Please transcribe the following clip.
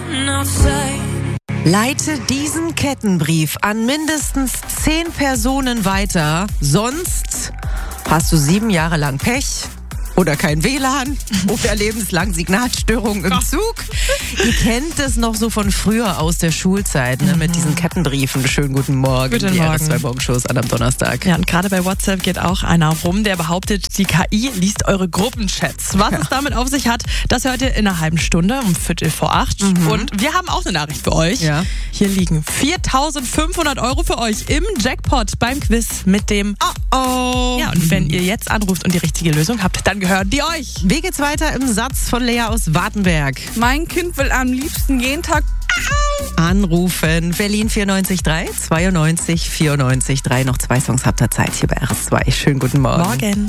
Leite diesen Kettenbrief an mindestens 10 Personen weiter, sonst hast du 7 Jahre lang Pech oder kein WLAN oder lebenslang Signalstörungen im Zug. Ihr kennt es noch so von früher aus der Schulzeit, ne, mit diesen Kettenbriefen. Schönen guten Morgen. Guten die Morgen. RS2-Morgenshows an am Donnerstag. Ja, und gerade bei WhatsApp geht auch einer rum, der behauptet, die KI liest eure Gruppenchats. Was es damit auf sich hat, das hört ihr in einer halben Stunde um 7:45. Und wir haben auch eine Nachricht für euch. Ja. Hier liegen 4.500 € für euch im Jackpot beim Quiz mit dem Oh. Ja, und wenn ihr jetzt anruft und die richtige Lösung habt, dann gehören die euch. Wie geht's weiter im Satz von Lea aus Wartenberg? Mein Kind will am liebsten jeden Tag Anrufen. Berlin 94.3, 92 94.3. Noch 2 Songs habt ihr Zeit hier bei RS2. Schönen guten Morgen. Morgen.